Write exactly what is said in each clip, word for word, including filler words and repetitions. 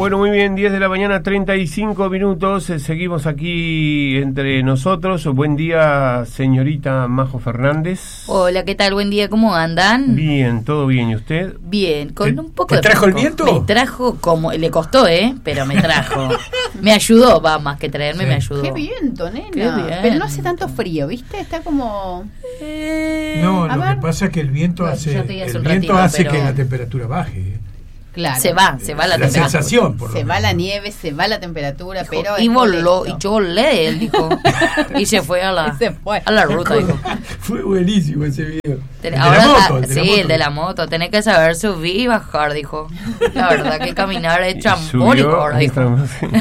Bueno, muy bien, diez de la mañana, treinta y cinco minutos, eh, seguimos aquí entre nosotros. Buen día, señorita Majo Fernández. Hola, ¿qué tal? Buen día, ¿cómo andan? Bien, todo bien, ¿y usted? Bien, con ¿Te, un poco ¿te de trajo fresco. el viento? Me trajo como, le costó, ¿eh? Pero me trajo. Me ayudó, va, más que traerme, sí. Me ayudó. Qué viento, nena. Qué bien. Pero no hace tanto frío, ¿viste? Está como... Eh, no, lo ver. que pasa es que el viento no, hace, el viento ratito, hace pero... que la temperatura baje, ¿eh? Claro. Se va, se va la, la temperatura. sensación, por lo se menos. va la nieve, se va la temperatura, dijo, pero y voló, y yo volé, él dijo. Y se fue a la, se fue. a la ruta, dijo. Fue buenísimo ese video. Ten, el ahora, de la moto, el de sí, la moto. el de la moto. Tenés que saber subir y bajar, dijo. La verdad que caminar es trambólico, ahora dijo.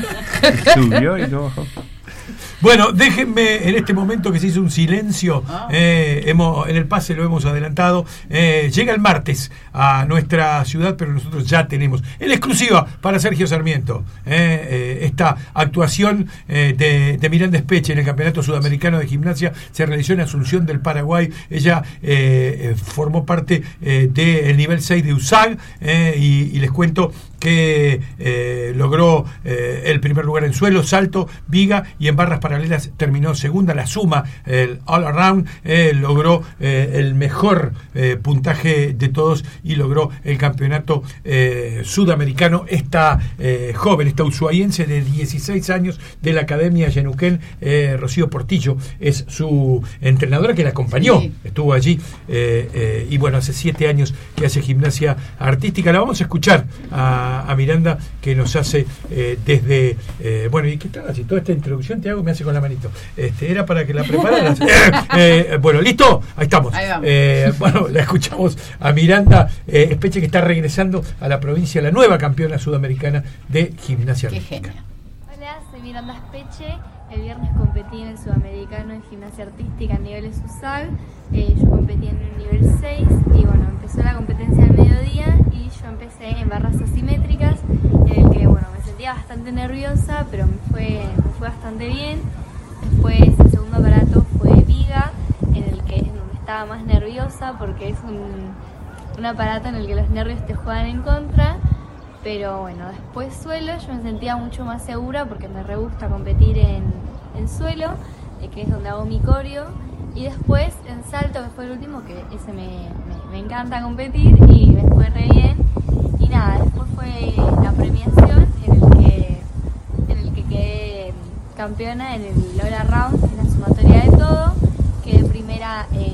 Subió y lo bajó. Bueno, déjenme en este momento que se hizo un silencio, ah. eh, hemos, en el pase lo hemos adelantado, eh, llega el martes a nuestra ciudad, pero nosotros ya tenemos en exclusiva para Sergio Sarmiento eh, eh, esta actuación eh, de, de Miranda Espeche en el Campeonato Sudamericano de Gimnasia. Se realizó en Asunción del Paraguay. Ella eh, formó parte eh, del nivel seis de U S A G eh, y, y les cuento que eh, logró eh, el primer lugar en suelo, salto, viga y en barras paralelas terminó segunda. La suma, el all around, eh, logró eh, el mejor eh, puntaje de todos y logró el campeonato eh, sudamericano. Esta eh, joven, esta ushuaiense de dieciséis años de la Academia Yenuquén, eh, Rocío Portillo, es su entrenadora que la acompañó, sí. Estuvo allí eh, eh, y bueno, hace siete años que hace gimnasia artística. La vamos a escuchar a a Miranda, que nos hace eh, desde eh, bueno, y qué tal, si toda esta introducción te hago, me hace con la manito, este era para que la prepararas. eh, eh, bueno, listo, ahí estamos, ahí vamos. Eh, bueno, la escuchamos a Miranda eh, Espeche, que está regresando a la provincia, la nueva campeona sudamericana de gimnasia qué artística. Genia. Hola, soy Miranda Espeche. El viernes competí en el Sudamericano de Gimnasia Artística en niveles U S A G. Eh, yo competí en el nivel seis y bueno, empezó la competencia al mediodía y yo empecé en barras asimétricas, en el que bueno, me sentía bastante nerviosa, pero me fue, me fue bastante bien. Después el segundo aparato fue viga, en el que en donde estaba más nerviosa porque es un, un aparato en el que los nervios te juegan en contra. Pero bueno, después suelo, yo me sentía mucho más segura porque me re gusta competir en, en suelo, eh, que es donde hago mi coreo. Y después en salto, que fue el último, que ese me, me, me encanta competir y me fue re bien. Y nada, después fue la premiación en el que, en el que quedé campeona en el all around, en la sumatoria de todo. Quedé primera en,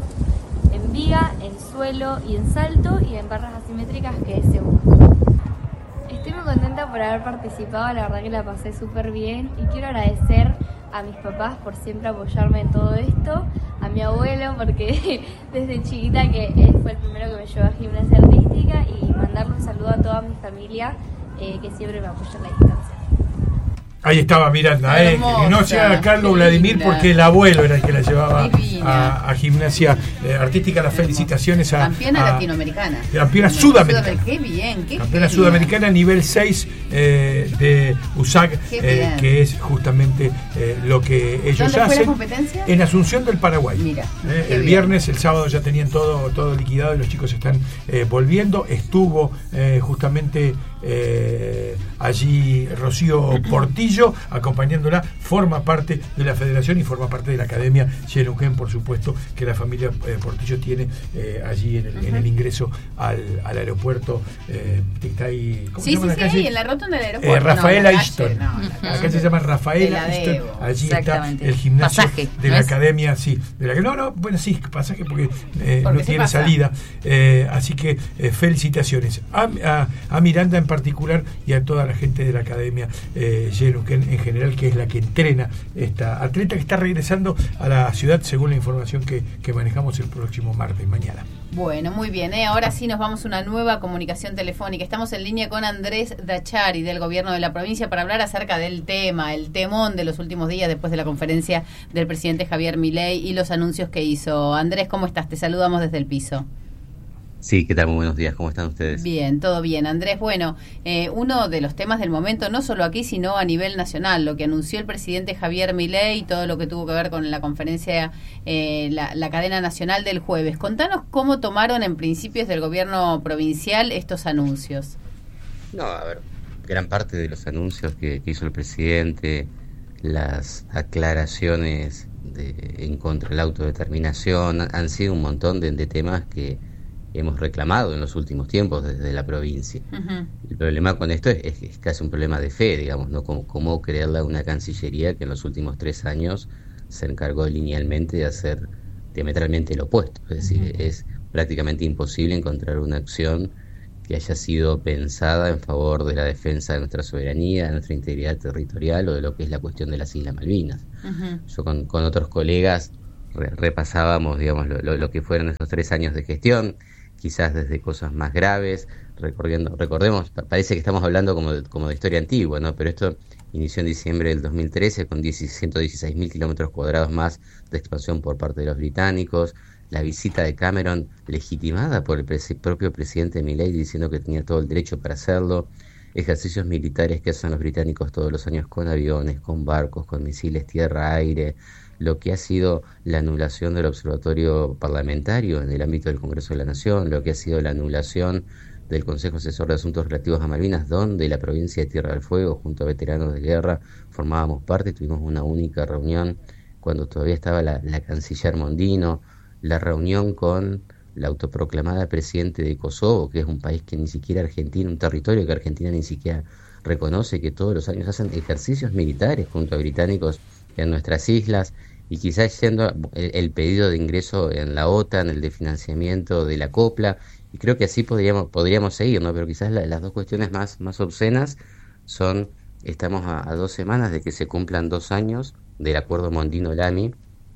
en viga, en suelo y en salto, y en barras asimétricas quedé segunda. Estoy muy contenta por haber participado, la verdad que la pasé súper bien y quiero agradecer a mis papás por siempre apoyarme en todo esto, a mi abuelo porque desde chiquita que él fue el primero que me llevó a gimnasia artística, y mandarle un saludo a toda mi familia eh, que siempre me apoya en la distancia. Ahí estaba Miranda, eh, que no sea Carlos Vladimir porque el abuelo era el que la llevaba a, a gimnasia eh, artística. Las felicitaciones a campeona a, latinoamericana, campeona sudamericana, qué bien, qué campeona genia. Sudamericana nivel seis eh, de U S A G, eh, que es justamente eh, lo que ellos ¿Dónde hacen. fue la competencia? En Asunción del Paraguay. Mira, eh, el bien. viernes, el sábado ya tenían todo todo liquidado y los chicos están eh, volviendo. Estuvo eh, justamente eh, allí Rocío Portillo acompañándola, forma parte de la federación y forma parte de la Academia Yenuquén, por supuesto, que la familia eh, Portillo tiene eh, allí en el, uh-huh. en el ingreso al, al aeropuerto eh, que está ahí, ¿cómo sí, se llama sí, la calle? Sí, en la rotonda del aeropuerto. Eh, Rafaela no, Easton. No, la calle se llama Rafaela Easton. Allí está el gimnasio pasaje, de ¿no la es? Academia, sí. De la, no, no, bueno, sí, pasaje porque, eh, porque no tiene pasa. salida. Eh, así que eh, felicitaciones a, a, a Miranda en particular y a toda la gente de la Academia eh, Yenuquén en general, que es la que entrena esta atleta que está regresando a la ciudad, según la información que, que manejamos el próximo martes, mañana. Bueno, muy bien, ¿eh? Ahora sí nos vamos a una nueva comunicación telefónica. Estamos en línea con Andrés Dachari del gobierno de la provincia para hablar acerca del tema, el temón de los últimos días después de la conferencia del presidente Javier Milei y los anuncios que hizo. Andrés, ¿cómo estás? Te saludamos desde el piso. Sí, ¿qué tal? Muy buenos días, ¿cómo están ustedes? Bien, todo bien. Andrés, bueno, eh, uno de los temas del momento, no solo aquí, sino a nivel nacional, lo que anunció el presidente Javier Milei y todo lo que tuvo que ver con la conferencia, eh, la, la cadena nacional del jueves. Contanos cómo tomaron en principios del gobierno provincial estos anuncios. No, a ver, gran parte de los anuncios que, que hizo el presidente, las aclaraciones de, en contra de la autodeterminación, han sido un montón de, de temas que hemos reclamado en los últimos tiempos desde la provincia. Uh-huh. El problema con esto es, es, es casi un problema de fe, digamos, ¿no? Como, cómo creerle a una Cancillería que en los últimos tres años se encargó linealmente de hacer diametralmente lo opuesto. Es decir, uh-huh. es prácticamente imposible encontrar una acción que haya sido pensada en favor de la defensa de nuestra soberanía, de nuestra integridad territorial o de lo que es la cuestión de las Islas Malvinas. Uh-huh. Yo con, con otros colegas re, repasábamos, digamos, lo, lo, lo que fueron esos tres años de gestión, quizás desde cosas más graves, recordando, recordemos, parece que estamos hablando como de, como de historia antigua, ¿no? Pero esto inició en diciembre del dos mil trece con ciento dieciséis mil kilómetros cuadrados más de expansión por parte de los británicos, la visita de Cameron legitimada por el pre- propio presidente Milei diciendo que tenía todo el derecho para hacerlo, ejercicios militares que hacen los británicos todos los años con aviones, con barcos, con misiles tierra-aire, lo que ha sido la anulación del observatorio parlamentario en el ámbito del Congreso de la Nación, lo que ha sido la anulación del Consejo Asesor de Asuntos Relativos a Malvinas, donde la provincia de Tierra del Fuego, junto a veteranos de guerra, formábamos parte, tuvimos una única reunión cuando todavía estaba la, la canciller Mondino, la reunión con la autoproclamada presidente de Kosovo, que es un país que ni siquiera Argentina, un territorio que Argentina ni siquiera reconoce, que todos los años hacen ejercicios militares junto a británicos en nuestras islas, y quizás yendo el, el pedido de ingreso en la OTAN, el de financiamiento de la COPLA, y creo que así podríamos podríamos seguir, ¿no? Pero quizás la, las dos cuestiones más, más obscenas son, estamos a, a dos semanas de que se cumplan dos años del acuerdo Mondino-Lamy,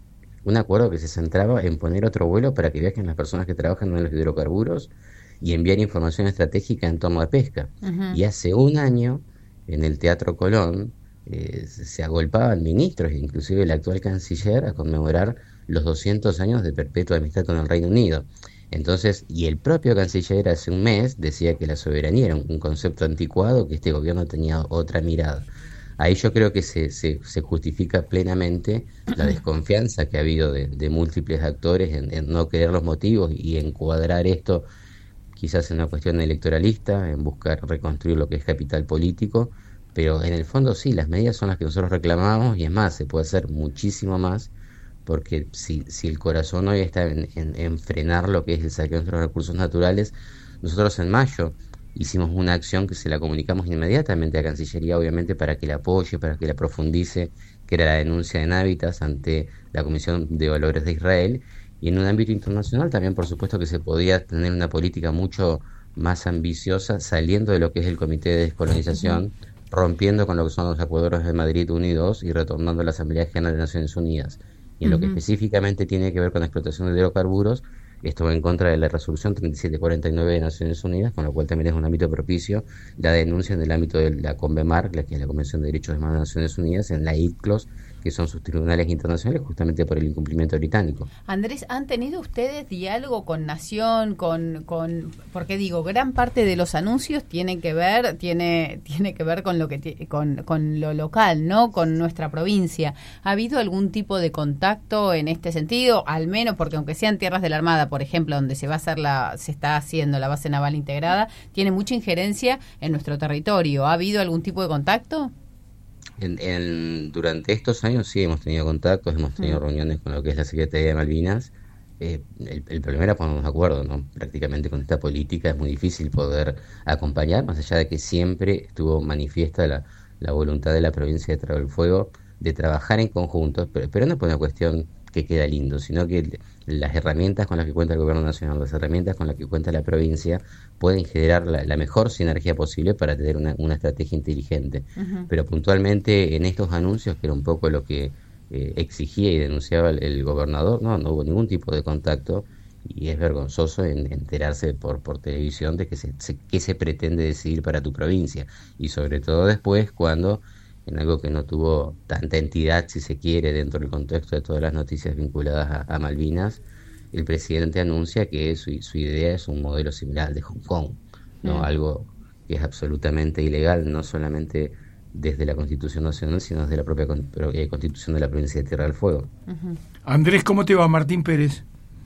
un acuerdo que se centraba en poner otro vuelo para que viajen las personas que trabajan en los hidrocarburos y enviar información estratégica en torno a pesca. Uh-huh. Y hace un año, en el Teatro Colón, eh, se agolpaban ministros, inclusive el actual canciller, a conmemorar los doscientos años de perpetua amistad con el Reino Unido. Entonces, y el propio canciller hace un mes decía que la soberanía era un, un concepto anticuado, que este gobierno tenía otra mirada. Ahí yo creo que se, se, se justifica plenamente la desconfianza que ha habido de, de múltiples actores en, en no querer los motivos y encuadrar esto quizás en una cuestión electoralista, en buscar reconstruir lo que es capital político, pero en el fondo sí, las medidas son las que nosotros reclamamos, y es más, se puede hacer muchísimo más, porque si, si el corazón hoy está en, en, en frenar lo que es el saqueo de nuestros recursos naturales, nosotros en mayo hicimos una acción que se la comunicamos inmediatamente a Cancillería, obviamente para que la apoye, para que la profundice, que era la denuncia de Návitas ante la Comisión de Valores de Israel, y en un ámbito internacional también, por supuesto, que se podía tener una política mucho más ambiciosa, saliendo de lo que es el Comité de Descolonización, rompiendo con lo que son los acuerdos de Madrid uno y dos y retornando a la Asamblea General de Naciones Unidas. Y en uh-huh. lo que específicamente tiene que ver con la explotación de hidrocarburos, esto va en contra de la resolución treinta y siete cuarenta y nueve de Naciones Unidas, con lo cual también es un ámbito propicio la denuncia en el ámbito de la CONVEMAR, la que es la Convención de Derechos Humanos de Naciones Unidas, en la I C L O S, que son sus tribunales internacionales, justamente por el incumplimiento británico. Andrés, ¿han tenido ustedes diálogo con Nación, con, con, porque digo, gran parte de los anuncios tienen que ver, tiene, tiene que ver con lo que con, con lo local, ¿no? Con nuestra provincia. ¿Ha habido algún tipo de contacto en este sentido? Al menos, porque aunque sean tierras de la Armada, por ejemplo, donde se va a hacer la, se está haciendo la base naval integrada, tiene mucha injerencia en nuestro territorio. ¿Ha habido algún tipo de contacto? En, en, durante estos años sí hemos tenido contactos, hemos tenido mm. reuniones con lo que es la Secretaría de Malvinas. Eh, el, el problema era ponernos de acuerdo, ¿no? Prácticamente con esta política es muy difícil poder acompañar, más allá de que siempre estuvo manifiesta la, la voluntad de la provincia de Tierra del Fuego de trabajar en conjunto, pero, pero no es por una cuestión que queda lindo, sino que las herramientas con las que cuenta el gobierno nacional, las herramientas con las que cuenta la provincia, pueden generar la, la mejor sinergia posible para tener una, una estrategia inteligente. Uh-huh. Pero puntualmente en estos anuncios, que era un poco lo que eh, exigía y denunciaba el, el gobernador, no, no hubo ningún tipo de contacto, y es vergonzoso en, enterarse por, por televisión de que se, se, qué se pretende decidir para tu provincia, y sobre todo después cuando, en algo que no tuvo tanta entidad, si se quiere, dentro del contexto de todas las noticias vinculadas a, a Malvinas, el presidente anuncia que su, su idea es un modelo similar al de Hong Kong, ¿no? Mm. Algo que es absolutamente ilegal, no solamente desde la Constitución Nacional, sino desde la propia con, eh, Constitución de la Provincia de Tierra del Fuego. Uh-huh. Andrés, ¿cómo te va? Martín Pérez.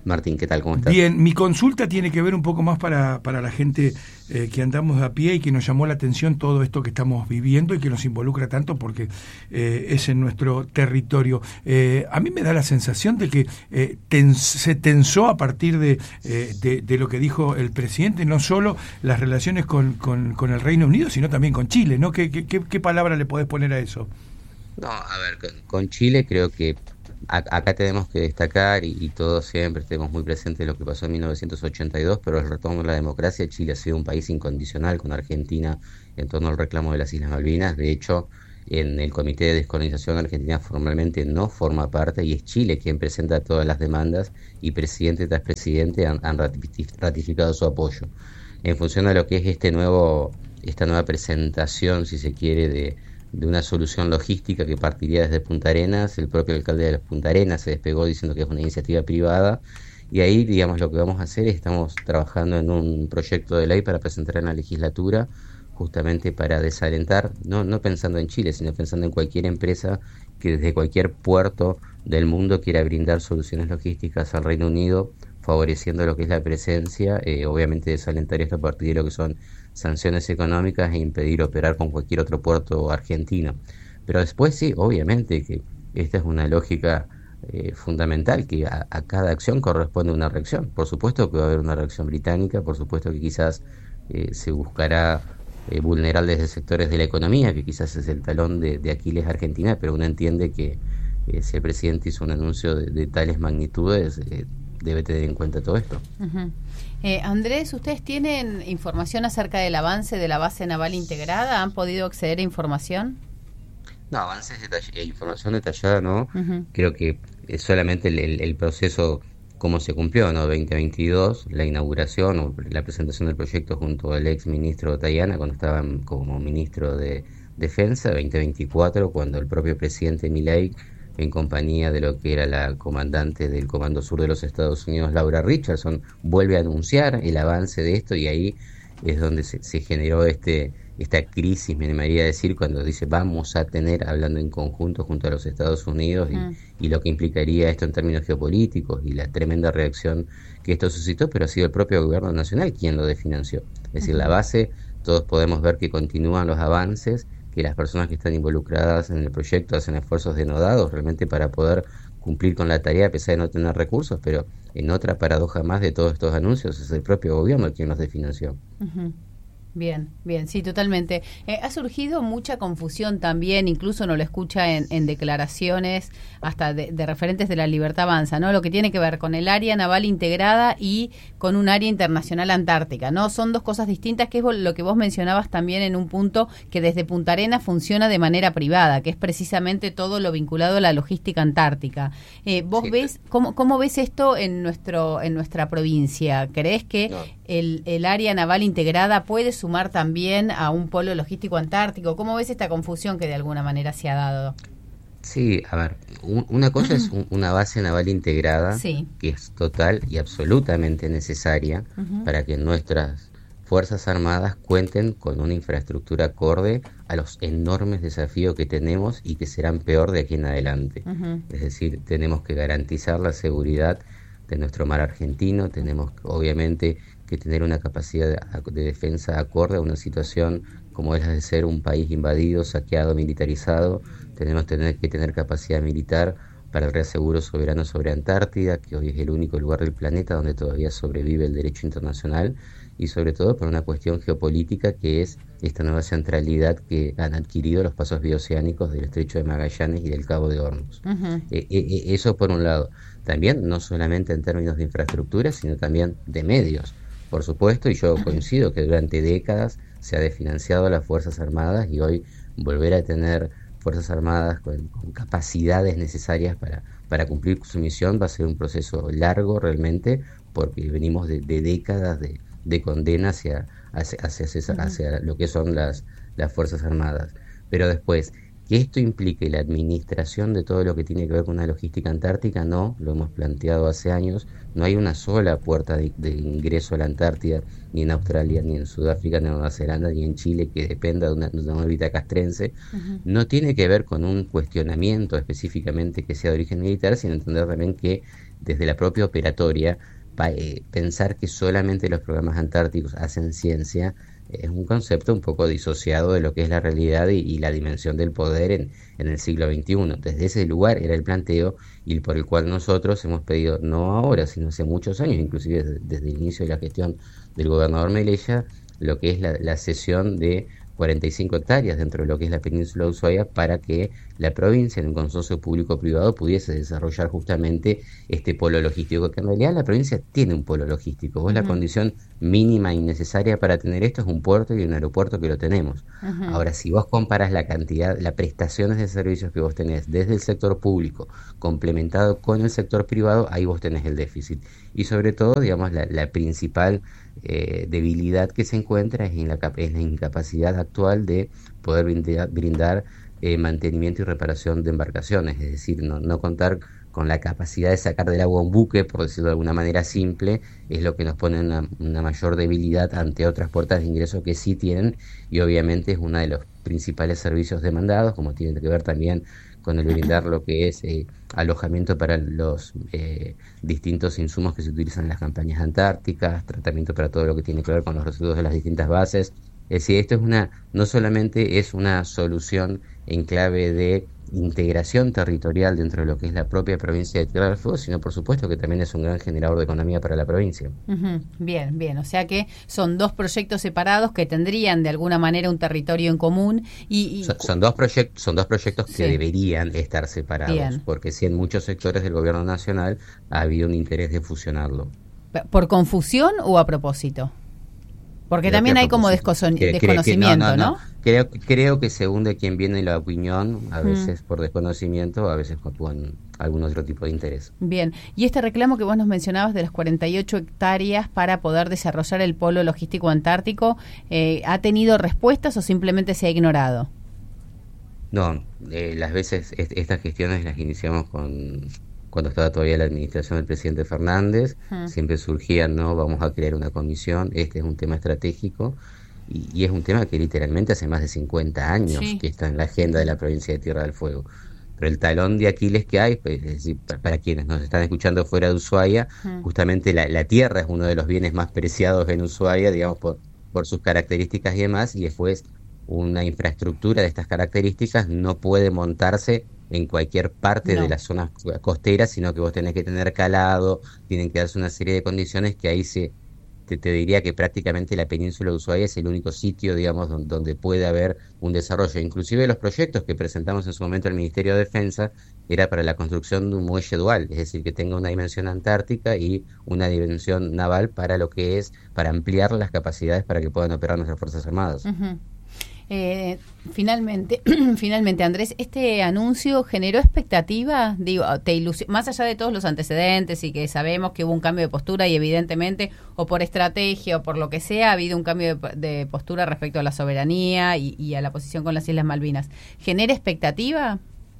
Martín, ¿qué tal? ¿Cómo estás? Bien, mi consulta tiene que ver un poco más para, para la gente eh, que andamos a pie y que nos llamó la atención todo esto que estamos viviendo y que nos involucra tanto porque eh, es en nuestro territorio. Eh, a mí me da la sensación de que eh, tens, se tensó a partir de, eh, de, de lo que dijo el presidente, no solo las relaciones con, con, con el Reino Unido, sino también con Chile, ¿no? ¿Qué, qué, qué palabra le podés poner a eso? No, a ver, con, con Chile creo que acá tenemos que destacar, y, y todos siempre tenemos muy presente lo que pasó en mil novecientos ochenta y dos, pero el retorno de la democracia. Chile ha sido un país incondicional con Argentina en torno al reclamo de las Islas Malvinas. De hecho, en el Comité de Descolonización, Argentina formalmente no forma parte, y es Chile quien presenta todas las demandas, y presidente tras presidente han, han ratificado su apoyo. En función de lo que es este nuevo, esta nueva presentación, si se quiere, de de una solución logística que partiría desde Punta Arenas, el propio alcalde de Punta Arenas se despegó diciendo que es una iniciativa privada, y ahí, digamos, lo que vamos a hacer es, estamos trabajando en un proyecto de ley para presentar en la legislatura, justamente para desalentar, no, no pensando en Chile, sino pensando en cualquier empresa que desde cualquier puerto del mundo quiera brindar soluciones logísticas al Reino Unido, favoreciendo lo que es la presencia, eh, obviamente desalentar esto a partir de lo que son sanciones económicas e impedir operar con cualquier otro puerto argentino. Pero después sí, obviamente que esta es una lógica eh, fundamental, que a, a cada acción corresponde una reacción. Por supuesto que va a haber una reacción británica, por supuesto que quizás eh, se buscará eh, vulnerar desde sectores de la economía, que quizás es el talón de, de Aquiles Argentina, pero uno entiende que eh, si el presidente hizo un anuncio de, de tales magnitudes, eh, debe tener en cuenta todo esto. Uh-huh. eh, Andrés, ¿ustedes tienen información acerca del avance de la base naval integrada? ¿Han podido acceder a información? No, avances detall- información detallada no. Uh-huh. Creo que es solamente el, el, el proceso, cómo se cumplió, ¿no? veinte veintidós, la inauguración o la presentación del proyecto junto al ex ministro Tajana cuando estaba como ministro de Defensa, veinte veinticuatro, cuando el propio presidente Milei, en compañía de lo que era la comandante del Comando Sur de los Estados Unidos, Laura Richardson, vuelve a anunciar el avance de esto, y ahí es donde se, se generó este esta crisis, me animaría a decir, cuando dice vamos a tener, hablando en conjunto junto a los Estados Unidos, y, mm. y lo que implicaría esto en términos geopolíticos y la tremenda reacción que esto suscitó, pero ha sido el propio gobierno nacional quien lo desfinanció. Es decir, uh-huh. la base, todos podemos ver que continúan los avances, que las personas que están involucradas en el proyecto hacen esfuerzos denodados realmente para poder cumplir con la tarea a pesar de no tener recursos, pero en otra paradoja más de todos estos anuncios es el propio gobierno quien los desfinanció. Uh-huh. Bien, bien, sí, totalmente. Eh, ha surgido mucha confusión también, incluso no lo escucha en, en declaraciones hasta de, de referentes de la Libertad Avanza, ¿no? Lo que tiene que ver con el área naval integrada y con un área internacional antártica, ¿no? Son dos cosas distintas, que es lo que vos mencionabas también en un punto, que desde Punta Arenas funciona de manera privada, que es precisamente todo lo vinculado a la logística antártica. Eh, ¿Vos sí. ves, cómo, cómo ves esto en nuestro en nuestra provincia? ¿Creés que no. el, el área naval integrada puede sumar también a un polo logístico antártico? ¿Cómo ves esta confusión que de alguna manera se ha dado? Sí, a ver, un, una cosa es un, una base naval integrada, sí. que es total y absolutamente necesaria uh-huh. para que nuestras Fuerzas Armadas cuenten con una infraestructura acorde a los enormes desafíos que tenemos y que serán peor de aquí en adelante. Uh-huh. Es decir, tenemos que garantizar la seguridad de nuestro mar argentino, tenemos obviamente que tener una capacidad de, de defensa acorde a una situación como es la de ser un país invadido, saqueado, militarizado. Tenemos tener, que tener capacidad militar para el reaseguro soberano sobre Antártida, que hoy es el único lugar del planeta donde todavía sobrevive el derecho internacional, y sobre todo por una cuestión geopolítica que es esta nueva centralidad que han adquirido los pasos bioceánicos del Estrecho de Magallanes y del Cabo de Hornos. Uh-huh. Eh, eh, eso por un lado. También, no solamente en términos de infraestructura, sino también de medios. Por supuesto, y yo coincido que durante décadas se ha desfinanciado a las Fuerzas Armadas, y hoy volver a tener Fuerzas Armadas con, con capacidades necesarias para, para cumplir su misión va a ser un proceso largo realmente, porque venimos de, de décadas de, de condena hacia, hacia, hacia, hacia, hacia lo que son las, las Fuerzas Armadas. Pero después, Que esto implique la administración de todo lo que tiene que ver con una logística antártica, no, lo hemos planteado hace años. No hay una sola puerta de, de ingreso a la Antártida, ni en Australia, ni en Sudáfrica, ni en Nueva Zelanda, ni en Chile, que dependa de una, de una órbita castrense. Uh-huh. No tiene que ver con un cuestionamiento específicamente que sea de origen militar, sino entender también que desde la propia operatoria, pa, eh, pensar que solamente los programas antárticos hacen ciencia, es un concepto un poco disociado de lo que es la realidad y, y la dimensión del poder en, en el siglo veintiuno. Desde ese lugar era el planteo y por el cual nosotros hemos pedido, no ahora, sino hace muchos años, inclusive desde, desde el inicio de la gestión del gobernador Melella, lo que es la, la cesión de cuarenta y cinco hectáreas dentro de lo que es la península de Ushuaia para que la provincia, en un consorcio público-privado, pudiese desarrollar justamente este polo logístico, que en realidad la provincia tiene un polo logístico. Vos uh-huh. la condición mínima y necesaria para tener esto es un puerto y un aeropuerto que lo tenemos. Uh-huh. Ahora, si vos comparas la cantidad, las prestaciones de servicios que vos tenés desde el sector público complementado con el sector privado, ahí vos tenés el déficit. Y sobre todo, digamos, la, la principal eh, debilidad que se encuentra es en la, es la incapacidad actual de poder brindar, brindar eh, mantenimiento y reparación de embarcaciones, es decir, no, no contar con la capacidad de sacar del agua un buque, por decirlo de alguna manera simple, es lo que nos pone una, una mayor debilidad ante otras puertas de ingreso que sí tienen, y obviamente es uno de los principales servicios demandados, como tiene que ver también con el brindar lo que es eh, alojamiento para los eh, distintos insumos que se utilizan en las campañas antárticas, tratamiento para todo lo que tiene que ver con los residuos de las distintas bases. Es decir, esto es una, no solamente es una solución en clave de integración territorial dentro de lo que es la propia provincia de Tierra del Fuego, sino por supuesto que también es un gran generador de economía para la provincia. Uh-huh. Bien, bien, o sea que son dos proyectos separados que tendrían de alguna manera un territorio en común y... y... Son, son, dos proyectos, son dos proyectos que sí. deberían estar separados, bien. Porque sí, en muchos sectores del gobierno nacional ha habido un interés de fusionarlo. ¿Por confusión o a propósito? Porque creo también hay como descono- que, desconocimiento, que, no, no, no. ¿no? Creo, creo que según de quien viene la opinión, a veces mm. por desconocimiento, a veces por algún otro tipo de interés. Bien, y este reclamo que vos nos mencionabas de las cuarenta y ocho hectáreas para poder desarrollar el polo logístico antártico, eh, ¿ha tenido respuestas o simplemente se ha ignorado? No, eh, las veces est- estas gestiones las iniciamos con... cuando estaba todavía la administración del presidente Fernández, uh-huh. siempre surgían, ¿no? Vamos a crear una comisión, este es un tema estratégico, y, y es un tema que literalmente hace más de cincuenta años sí. que está en la agenda de la provincia de Tierra del Fuego. Pero el talón de Aquiles que hay, pues, es decir, para, para quienes nos están escuchando fuera de Ushuaia, uh-huh. justamente la, la tierra es uno de los bienes más preciados en Ushuaia, digamos, por, por sus características y demás, y después una infraestructura de estas características no puede montarse en cualquier parte no. de las zonas costeras, sino que vos tenés que tener calado, tienen que darse una serie de condiciones que ahí se te, te diría que prácticamente la península de Ushuaia es el único sitio, digamos, donde, donde puede haber un desarrollo. Inclusive los proyectos que presentamos en su momento al Ministerio de Defensa era para la construcción de un muelle dual, es decir, que tenga una dimensión antártica y una dimensión naval para lo que es, para ampliar las capacidades para que puedan operar nuestras Fuerzas Armadas. Uh-huh. Eh, finalmente, finalmente, Andrés, ¿este anuncio generó expectativa? Digo, te ilusio- más allá de todos los antecedentes y que sabemos que hubo un cambio de postura y evidentemente, o por estrategia o por lo que sea, ha habido un cambio de, de postura respecto a la soberanía y, y a la posición con las Islas Malvinas. ¿Genera expectativa?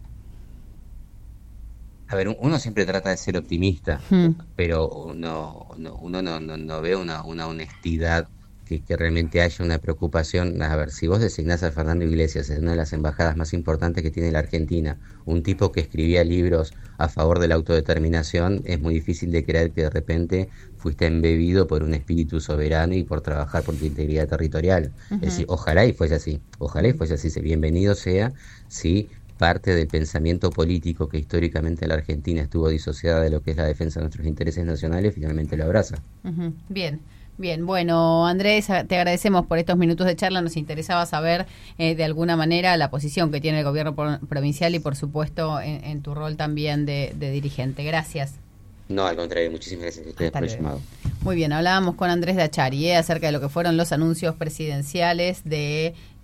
A ver, uno siempre trata de ser optimista, hmm. pero uno, uno, uno no, no, no ve una, una honestidad Que, que realmente haya una preocupación. A ver, si vos designás a Fernando Iglesias en una de las embajadas más importantes que tiene la Argentina, un tipo que escribía libros a favor de la autodeterminación, es muy difícil de creer que de repente fuiste embebido por un espíritu soberano y por trabajar por tu integridad territorial. Uh-huh. Es decir, ojalá y fuese así, ojalá y fuese así, bienvenido sea si parte del pensamiento político que históricamente la Argentina estuvo disociada de lo que es la defensa de nuestros intereses nacionales, finalmente lo abraza. Uh-huh. Bien. Bien, bueno, Andrés, te agradecemos por estos minutos de charla. Nos interesaba saber eh, de alguna manera la posición que tiene el gobierno por, provincial y, por supuesto, en, en tu rol también de, de dirigente. Gracias. No, al contrario, muchísimas gracias a ustedes por el llamado. Muy bien, hablábamos con Andrés Dachari eh, acerca de lo que fueron los anuncios presidenciales de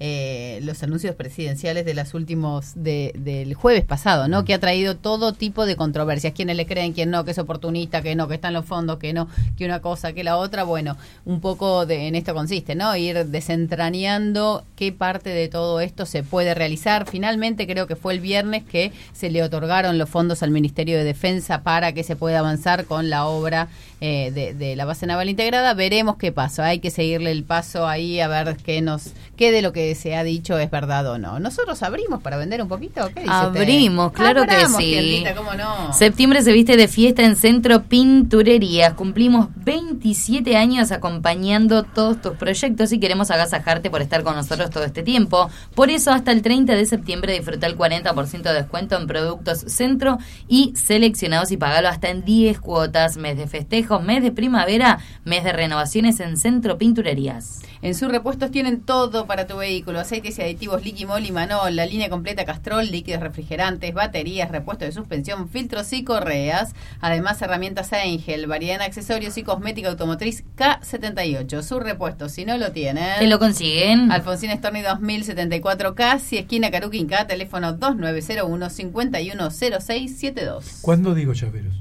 eh, los anuncios presidenciales de los últimos, de, del jueves pasado, ¿no? Que ha traído todo tipo de controversias, quienes le creen, quién no, que es oportunista, que no, que están los fondos, que no, que una cosa, que la otra. Bueno, un poco de, en esto consiste, ¿no? Ir desentrañando qué parte de todo esto se puede realizar. Finalmente creo que fue el viernes que se le otorgaron los fondos al Ministerio de Defensa para que se pueda avanzar con la obra eh, de, de la base naval integrada. Veremos qué pasa, hay que seguirle el paso ahí a ver qué nos qué de lo que se ha dicho es verdad o no. ¿Nosotros abrimos para vender un poquito? ¿Qué dice Abrimos, usted? claro Abramos, que sí. Tiendita, ¿cómo no? Septiembre se viste de fiesta en Centro Pinturerías. Cumplimos veintisiete años acompañando todos tus proyectos y queremos agasajarte por estar con nosotros todo este tiempo. Por eso, hasta el treinta de septiembre disfruta el cuarenta por ciento de descuento en productos Centro y seleccionados y pagalo hasta en diez cuotas. Mes de festejos, mes de primavera, mes de renovaciones en Centro Pinturerías. En sus repuestos tienen todo para tu vehículo: aceites y aditivos Liquimol y Manol, la línea completa Castrol, líquidos refrigerantes, baterías, repuestos de suspensión, filtros y correas. Además, herramientas Angel, variedad en accesorios y cosmética automotriz K setenta y ocho. Sus repuestos, si no lo tienen, ¿Te lo consiguen? Alfonsín Storni dos mil setenta y cuatro casi, esquina Caruquinca, teléfono dos nueve cero uno, cinco uno cero seis siete dos. ¿Cuándo digo llaveros?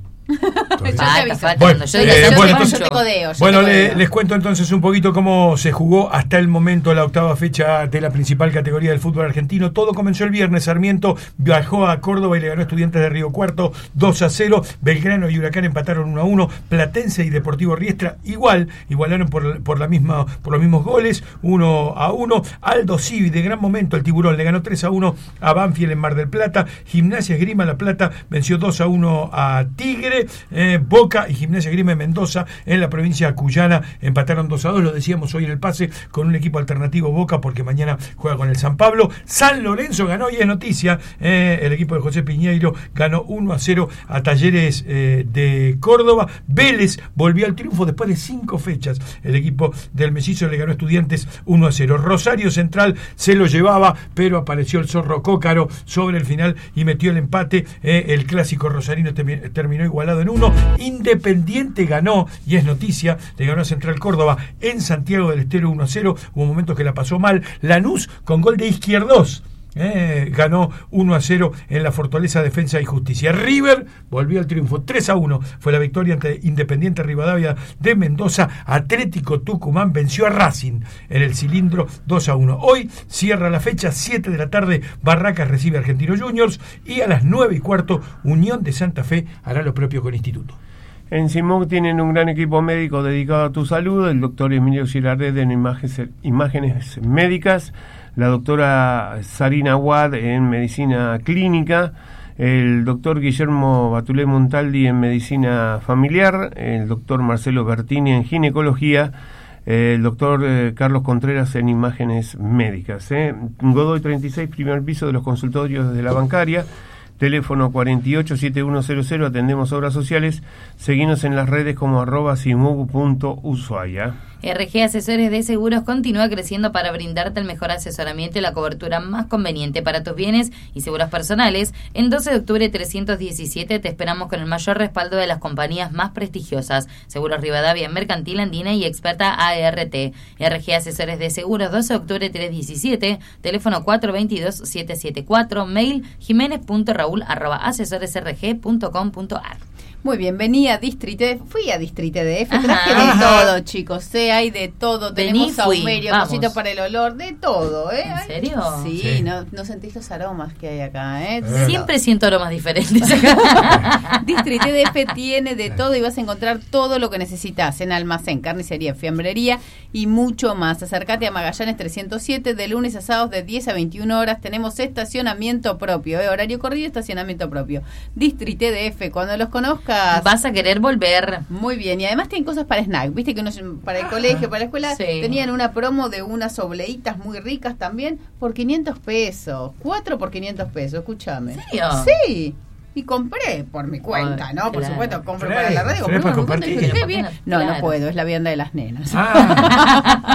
Falta, falta. Bueno, Yo eh, digo, yo bueno, te entonces- yo te codeo, yo Bueno, te le- codeo. les cuento entonces un poquito cómo se jugó hasta el momento la octava fecha de la principal categoría del fútbol argentino. Todo comenzó el viernes. Sarmiento viajó a Córdoba y le ganó a Estudiantes de Río Cuarto dos a cero. Belgrano y Huracán empataron uno a uno. Platense y Deportivo Riestra igual, igualaron por, por, la misma, por los mismos goles, uno a uno. Aldo Civi, de gran momento, el Tiburón le ganó tres a uno a Banfield en Mar del Plata. Gimnasia Esgrima La Plata venció dos a uno a Tigre. Eh, Boca y Gimnasia Esgrima de Mendoza en la provincia cuyana empataron dos a dos, lo decíamos hoy en el pase, con un equipo alternativo Boca, porque mañana juega con el San Pablo. San Lorenzo ganó, y es noticia, eh, el equipo de José Piñeiro ganó uno a cero a Talleres eh, de Córdoba. Vélez volvió al triunfo después de cinco fechas. El equipo del Mellizo le ganó a Estudiantes uno a cero. Rosario Central se lo llevaba, pero apareció el Zorro Cócaro sobre el final y metió el empate. Eh, el clásico rosarino termi- terminó igualado en uno. Independiente ganó, y es noticia, le ganó a Central Córdoba en Santiago del Estero uno a cero. Hubo momentos que la pasó mal. Lanús, con gol de Izquierdos, Eh, ganó uno a cero en la Fortaleza Defensa y Justicia. River volvió al triunfo, tres a uno fue la victoria ante Independiente Rivadavia de Mendoza. Atlético Tucumán venció a Racing en el Cilindro dos a uno. Hoy cierra la fecha, siete de la tarde, Barracas recibe a Argentino Juniors, y a las nueve y cuarto Unión de Santa Fe hará lo propio con Instituto. En Simón tienen un gran equipo médico dedicado a tu salud: el doctor Emilio Girardet en imágenes, imágenes médicas, la doctora Sarina Wad en medicina clínica, el doctor Guillermo Batulé Montaldi en medicina familiar, el doctor Marcelo Bertini en ginecología, el doctor eh, Carlos Contreras en imágenes médicas. Eh. Godoy treinta y seis, primer piso de los consultorios de la bancaria. Teléfono cuarenta y ocho, setenta y uno cero cero, atendemos obras sociales. Seguinos en las redes como arroba simug punto ushuaia. R G Asesores de Seguros continúa creciendo para brindarte el mejor asesoramiento y la cobertura más conveniente para tus bienes y seguros personales. En doce de octubre trescientos diecisiete te esperamos con el mayor respaldo de las compañías más prestigiosas: Seguros Rivadavia, Mercantil Andina y Experta A R T. R G Asesores de Seguros, doce de octubre trescientos diecisiete, teléfono cuatro dos dos, siete siete cuatro, mail jiménez punto raúl arroba asesoresrg punto com punto ar. Muy bien, venía a Distrite, fui a Distrite D F, Ajá. traje de Ajá. todo, chicos, eh, hay de todo, Vení, tenemos fui, saumerio, vamos. cositas para el olor, de todo, ¿eh? ¿En Ay, serio? Sí, Sí. No, no sentís los aromas que hay acá, ¿eh? Eh. Siempre siento aromas diferentes acá. Distrite D F tiene de todo y vas a encontrar todo lo que necesitas en almacén, carnicería, fiambrería y mucho más. Acércate a Magallanes trescientos siete, de lunes a sábados de diez a veintiuna horas. Tenemos estacionamiento propio, ¿eh? Horario corrido, estacionamiento propio. Distrite D F, cuando los conozcas... Vas a querer volver. Muy bien, y además tienen cosas para snack, viste que uno para el colegio, para la escuela, Sí. tenían una promo de unas obleitas muy ricas también por quinientos pesos, cuatro por quinientos pesos, escúchame. ¿En serio? Sí. Y compré por mi cuenta, Ay, ¿no? Por claro. supuesto, compro Claro, para la radio, sí, compré para por mi cuenta y compartir. dije, qué bien. No, Claro. no puedo, es la vianda de las nenas. Ah,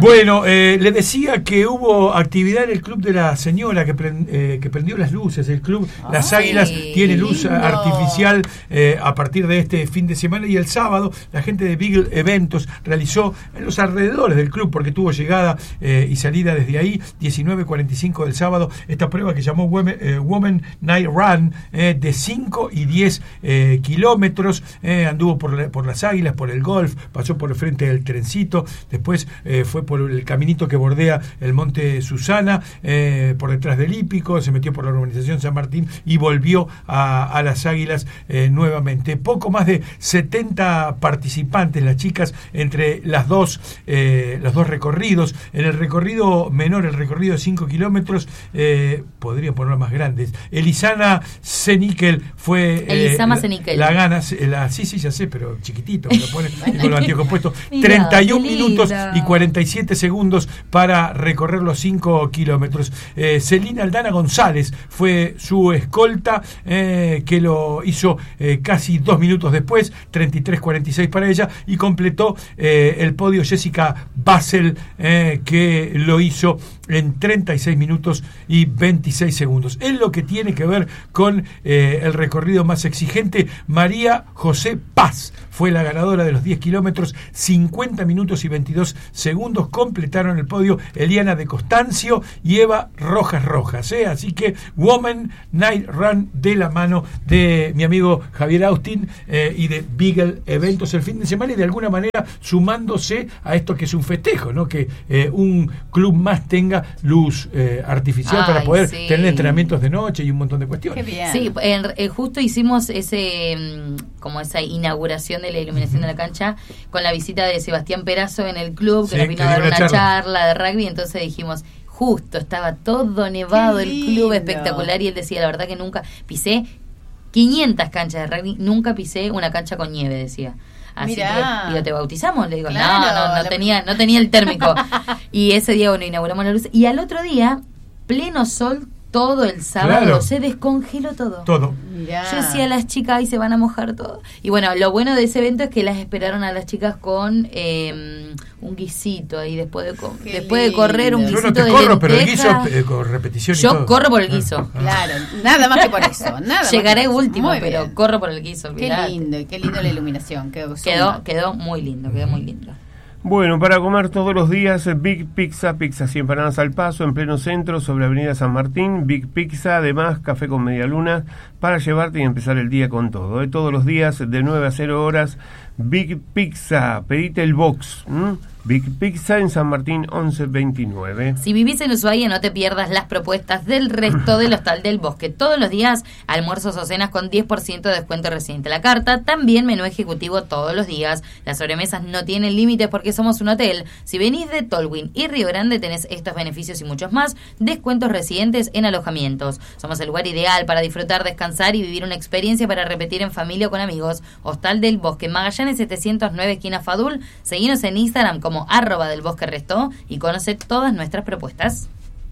Bueno, eh, le decía que hubo actividad en el Club de la Señora que, prend, eh, que prendió las luces. El Club Ay, Las Águilas tiene luz lindo. artificial eh, a partir de este fin de semana, y el sábado la gente de Beagle Eventos realizó en los alrededores del club, porque tuvo llegada eh, y salida desde ahí, diecinueve cuarenta y cinco del sábado, esta prueba que llamó Women, eh, Women Night Run eh, de cinco y diez eh, kilómetros. Eh, anduvo por, la, por las Águilas, por el golf, pasó por el frente del trencito, después eh, fue por el caminito que bordea el Monte Susana, eh, por detrás del Hípico, se metió por la urbanización San Martín y volvió a, a las Águilas eh, nuevamente. Poco más de setenta participantes, las chicas, entre las dos, eh, los dos recorridos. En el recorrido menor, el recorrido de cinco kilómetros, eh, podría ponerlo más grandes. Elisana Cenickel fue eh, Elisama la, Cenickel. la gana, la, sí, sí, ya sé, pero chiquitito, me lo pone con los anteojos puestos. treinta y un minutos y cuarenta y siete segundos para recorrer los cinco kilómetros. Eh, Celina Aldana González fue su escolta, eh, que lo hizo eh, casi dos minutos después, treinta y tres cuarenta y seis para ella, y completó eh, el podio Jessica Basel, eh, que lo hizo en treinta y seis minutos y veintiséis segundos. En lo que tiene que ver con eh, el recorrido más exigente, María José Paz fue la ganadora de los diez kilómetros, cincuenta minutos y veintidós segundos. Completaron el podio Eliana de Costancio y Eva Rojas Rojas. ¿eh? Así que Woman Night Run de la mano de mi amigo Javier Austin eh, y de Beagle Eventos el fin de semana, y de alguna manera sumándose a esto que es un festejo, ¿no? Que eh, un club más tenga luz eh, artificial Ay, para poder sí. tener entrenamientos de noche y un montón de cuestiones. Qué bien. Sí, en, eh, justo hicimos ese como esa inauguración de la iluminación uh-huh. de la cancha con la visita de Sebastián Perazo en el club, que sí, nos vino a dar una charla. charla de rugby, entonces dijimos, justo, estaba todo nevado, el club espectacular, y él decía, la verdad que nunca pisé quinientas canchas de rugby, nunca pisé una cancha con nieve, decía. Así Mirá. que, digo, ¿te bautizamos? Le digo, claro, no, no, no la... tenía, no tenía el térmico. Y ese día, bueno, inauguramos la luz. Y al otro día, pleno sol, todo el sábado, claro. se descongeló todo. Todo. Mirá. Yo decía a las chicas, ahí se van a mojar todo. Y bueno, lo bueno de ese evento es que las esperaron a las chicas con eh, un guisito ahí después de co- después de correr un guisito. Yo no te de corro, lenteja. Pero el guiso eh, con repetición y Yo todo. corro por el guiso. Ah, claro, nada más que por eso. Nada Llegaré más último, muy pero bien. corro por el guiso. Olvidate. Qué lindo, qué lindo la iluminación. Quedó, quedó, quedó muy lindo, quedó muy lindo. Bueno, para comer todos los días, Big Pizza, pizzas y empanadas al paso, en pleno centro, sobre Avenida San Martín. Big Pizza, además, café con media luna, para llevarte y empezar el día con todo. ¿eh? Todos los días, de nueve a cero horas, Big Pizza, pedite el box. ¿m? Big Pizza en San Martín once veintinueve. Si vivís en Ushuaia, no te pierdas las propuestas del resto del Hostal del Bosque. Todos los días, almuerzos o cenas con diez por ciento de descuento reciente a la carta. También menú ejecutivo todos los días. Las sobremesas no tienen límites porque somos un hotel. Si venís de Tolwyn y Río Grande, tenés estos beneficios y muchos más. Descuentos residentes en alojamientos. Somos el lugar ideal para disfrutar, descansar y vivir una experiencia para repetir en familia o con amigos. Hostal del Bosque, Magallanes setecientos nueve, esquina Fadul. Seguinos en Instagram como como arroba del Bosque Restó y conoce todas nuestras propuestas.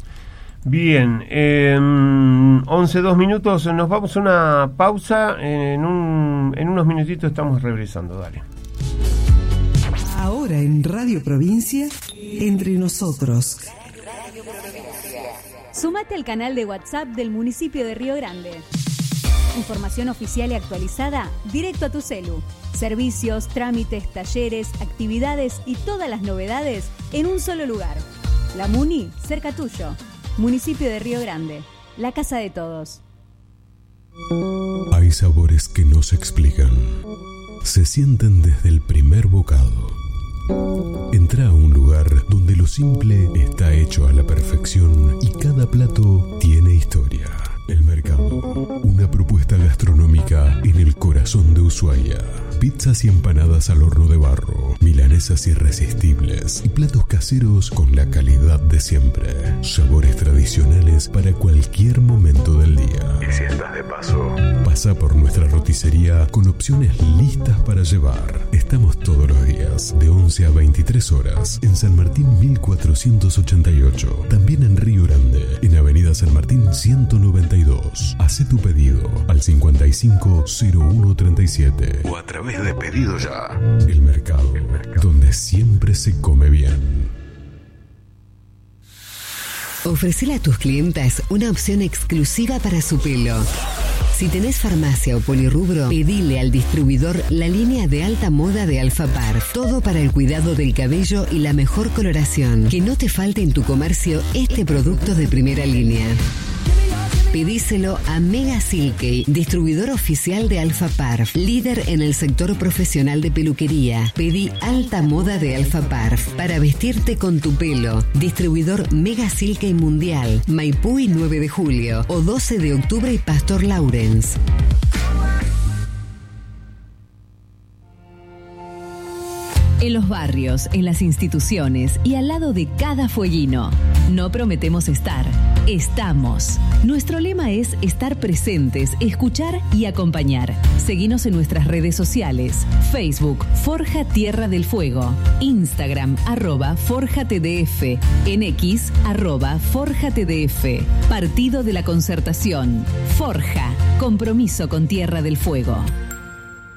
Bien, eh, once, dos minutos, nos vamos a una pausa, en, un, en unos minutitos estamos regresando, dale. Ahora en Radio Provincia, Entre Nosotros. Súmate al canal de WhatsApp del municipio de Río Grande. Información oficial y actualizada directo a tu celu. Servicios, trámites, talleres, actividades y todas las novedades en un solo lugar. La Muni, cerca tuyo. Municipio de Río Grande. La casa de todos. Hay sabores que no se explican. Se sienten desde el primer bocado. Entra a un lugar donde lo simple está hecho a la perfección y cada plato tiene historia. El Mercado, una propuesta gastronómica en el corazón de Ushuaia. Pizzas y empanadas al horno de barro, milanesas irresistibles y platos caseros con la calidad de siempre. Sabores tradicionales para cualquier momento del día. Y si estás de paso, pasa por nuestra roticería con opciones listas para llevar. Estamos todos los días, de once a veintitrés horas, en San Martín mil cuatrocientos ochenta y ocho. También en Río Grande, en Avenida San Martín ciento noventa y dos. Hacé tu pedido al cincuenta y cinco cero uno treinta y siete o a través de Pedido Ya. El Mercado, El Mercado, donde siempre se come bien. Ofrecele a tus clientas una opción exclusiva para su pelo. Si tenés farmacia o polirrubro, pedile al distribuidor la línea de alta moda de Alpha Parf. Todo para el cuidado del cabello y la mejor coloración. Que no te falte en tu comercio este producto de primera línea. Pedíselo a Mega Silkey, distribuidor oficial de Alpha Parf, líder en el sector profesional de peluquería. Pedí alta moda de Alpha Parf para vestirte con tu pelo. Distribuidor Mega Silkey Mundial, Maipú y nueve de julio, o doce de octubre y Pastor Lawrence. En los barrios, en las instituciones y al lado de cada fueguino. No prometemos estar, estamos. Nuestro lema es estar presentes, escuchar y acompañar. Seguinos en nuestras redes sociales. Facebook, Forja Tierra del Fuego. Instagram, arroba ForjaTDF. En X, arroba ForjaTDF. Partido de la Concertación. Forja, compromiso con Tierra del Fuego.